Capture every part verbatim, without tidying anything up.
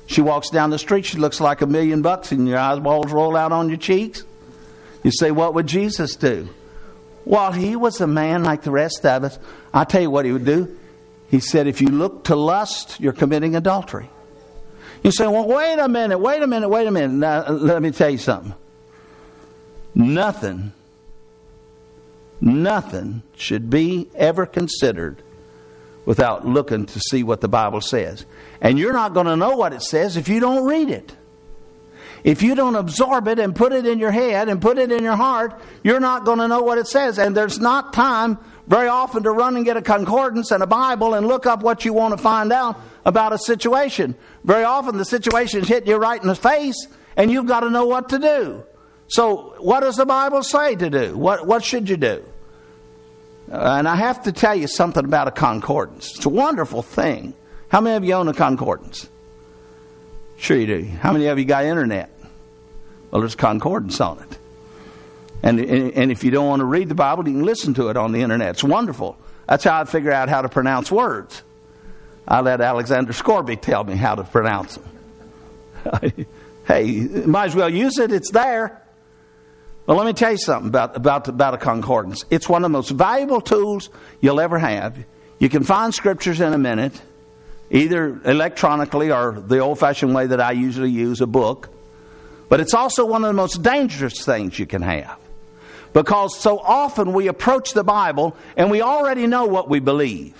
She walks down the street, she looks like a million bucks, and your eyeballs roll out on your cheeks. You say, what would Jesus do? Well, he was a man like the rest of us. I'll tell you what he would do. He said, if you look to lust, you're committing adultery. You say, well, wait a minute, wait a minute, wait a minute. Now, let me tell you something. Nothing, nothing should be ever considered without looking to see what the Bible says. And you're not going to know what it says if you don't read it. If you don't absorb it and put it in your head and put it in your heart, you're not going to know what it says. And there's not time very often to run and get a concordance and a Bible and look up what you want to find out about a situation. Very often the situation's hitting you right in the face and you've got to know what to do. So what does the Bible say to do? What, what should you do? Uh, and I have to tell you something about a concordance. It's a wonderful thing. How many of you own a concordance? Sure you do. How many of you got internet? Well, there's concordance on it. And, and if you don't want to read the Bible, you can listen to it on the internet. It's wonderful. That's how I figure out how to pronounce words. I let Alexander Scorby tell me how to pronounce them. Hey, might as well use it. It's there. Well, let me tell you something about, about, about a concordance. It's one of the most valuable tools you'll ever have. You can find scriptures in a minute, either electronically or the old-fashioned way that I usually use, a book. But it's also one of the most dangerous things you can have. Because so often we approach the Bible and we already know what we believe.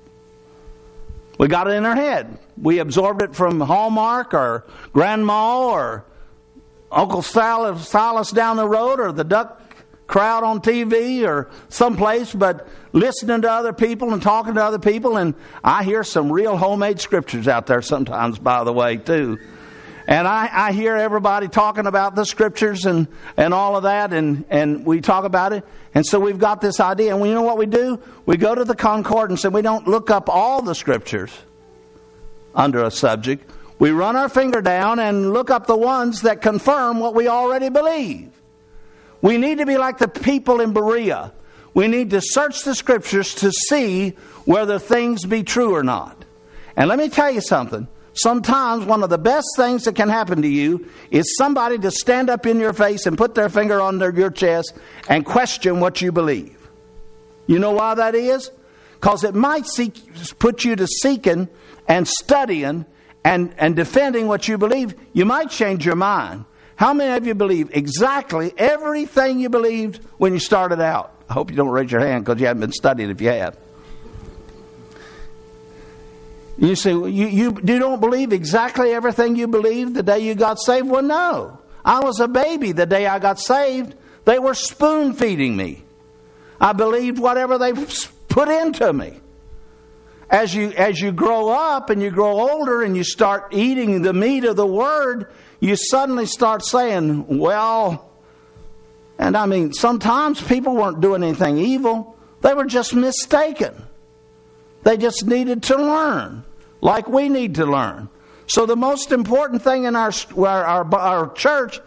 We got it in our head. We absorbed it from Hallmark or Grandma or Uncle Silas, Silas down the road or the duck crowd on T V or someplace, but listening to other people and talking to other people. And I hear some real homemade scriptures out there sometimes, by the way, too. And I, I hear everybody talking about the scriptures and, and all of that, and, and we talk about it. And so we've got this idea. And we, you know what we do? We go to the concordance and we don't look up all the scriptures under a subject. We run our finger down and look up the ones that confirm what we already believe. We need to be like the people in Berea. We need to search the scriptures to see whether things be true or not. And let me tell you something. Sometimes one of the best things that can happen to you is somebody to stand up in your face and put their finger under your chest and question what you believe. You know why that is? Because it might seek, put you to seeking and studying and, and defending what you believe. You might change your mind. How many of you believe exactly everything you believed when you started out? I hope you don't raise your hand because you haven't been studying if you have. You say, you, you, you don't believe exactly everything you believed the day you got saved? Well, no. I was a baby the day I got saved. They were spoon feeding me. I believed whatever they put into me. As you, as you grow up and you grow older and you start eating the meat of the Word, you suddenly start saying, well, and I mean, sometimes people weren't doing anything evil. They were just mistaken. They just needed to learn, like we need to learn. So the most important thing in our, our, our church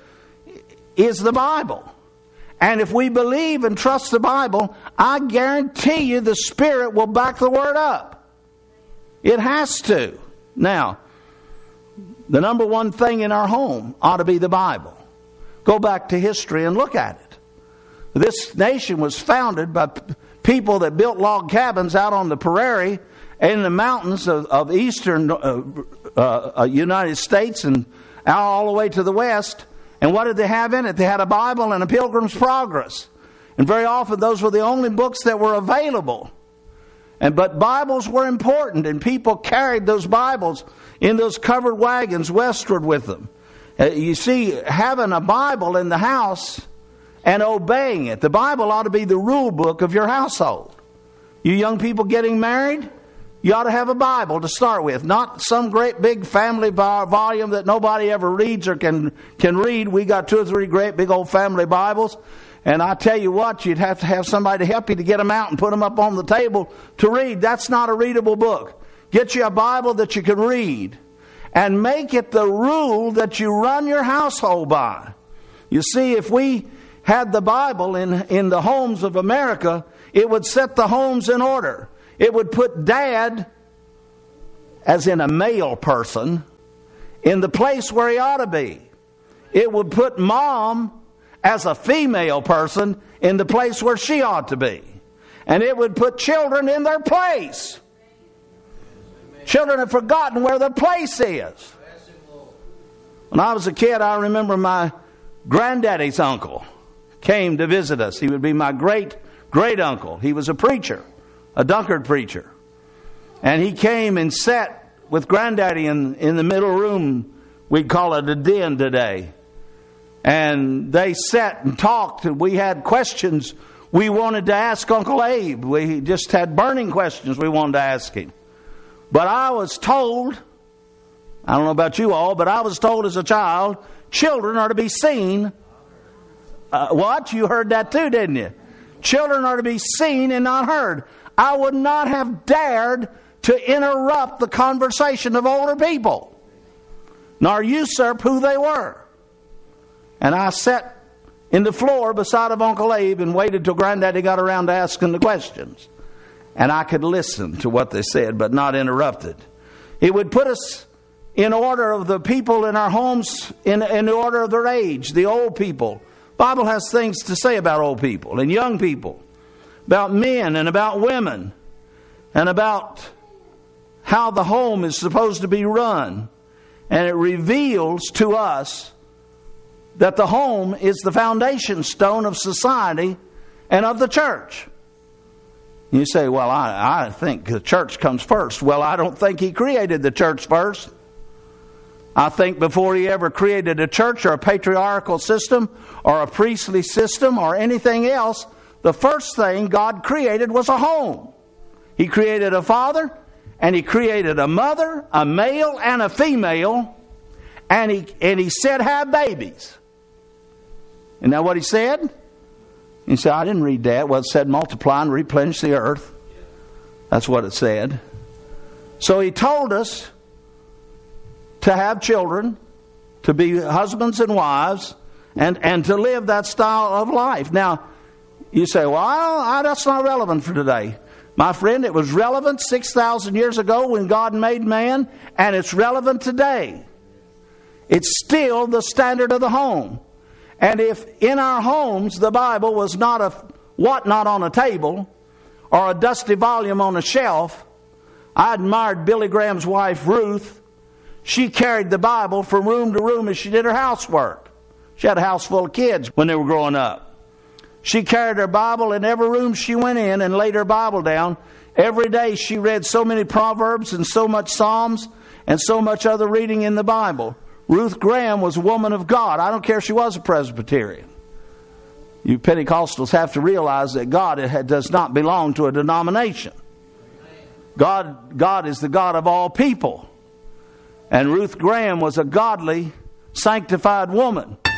is the Bible. And if we believe and trust the Bible, I guarantee you the Spirit will back the Word up. It has to. Now, the number one thing in our home ought to be the Bible. Go back to history and look at it. This nation was founded by people that built log cabins out on the prairie in the mountains of, of eastern uh, uh, United States and out all the way to the west. And what did they have in it? They had a Bible and a Pilgrim's Progress. And very often those were the only books that were available. And but Bibles were important, and people carried those Bibles in those covered wagons westward with them. Uh, you see, having a Bible in the house and obeying it. The Bible ought to be the rule book of your household. You young people getting married, you ought to have a Bible to start with. Not some great big family volume that nobody ever reads or can, can read. We got two or three great big old family Bibles. And I tell you what, you'd have to have somebody to help you to get them out and put them up on the table to read. That's not a readable book. Get you a Bible that you can read. And make it the rule that you run your household by. You see, if we had the Bible in, in the homes of America, it would set the homes in order. It would put Dad, as in a male person, in the place where he ought to be. It would put mom as a female person in the place where she ought to be. And it would put children in their place. Children have forgotten where their place is. When I was a kid, I remember my granddaddy's uncle came to visit us. He would be my great, great uncle. He was a preacher, a Dunkard preacher. And he came and sat with granddaddy in, in the middle room. We'd call it a den today. And they sat and talked, and we had questions we wanted to ask Uncle Abe. We just had burning questions we wanted to ask him. But I was told, I don't know about you all, but I was told as a child, children are to be seen. Uh, what? You heard that too, didn't you? Children are to be seen and not heard. I would not have dared to interrupt the conversation of older people, nor usurp who they were. And I sat in the floor beside of Uncle Abe and waited till Granddaddy got around to asking the questions. And I could listen to what they said, but not interrupt it. It would put us in order of the people in our homes, in, in the order of their age, the old people. The Bible has things to say about old people and young people, about men and about women, and about how the home is supposed to be run. And it reveals to us that the home is the foundation stone of society and of the church. You say, well, I, I think the church comes first. Well, I don't think he created the church first. I think before he ever created a church or a patriarchal system or a priestly system or anything else, the first thing God created was a home. He created a father, and he created a mother, a male and a female, and he, and he said, have babies. Isn't that what he said? He said, I didn't read that. Well, it said multiply and replenish the earth. That's what it said. So he told us to have children, to be husbands and wives, and, and to live that style of life. Now, you say, well, I, that's not relevant for today. My friend, it was relevant six thousand years ago when God made man, and it's relevant today. It's still the standard of the home. And if in our homes the Bible was not a whatnot on a table or a dusty volume on a shelf, I admired Billy Graham's wife, Ruth. She carried the Bible from room to room as she did her housework. She had a house full of kids when they were growing up. She carried her Bible in every room she went in and laid her Bible down. Every day she read so many Proverbs and so much Psalms and so much other reading in the Bible. Ruth Graham was a woman of God. I don't care if she was a Presbyterian. You Pentecostals have to realize that God does not belong to a denomination. God, God is the God of all people. And Ruth Graham was a godly, sanctified woman.